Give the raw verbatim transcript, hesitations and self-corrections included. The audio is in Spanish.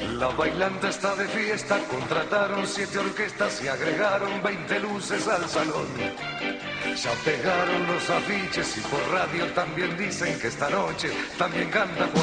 La bailanta está de fiesta, contrataron siete orquestas y agregaron veinte luces al salón. Ya pegaron los afiches y por radio también dicen que esta noche también canta Juan.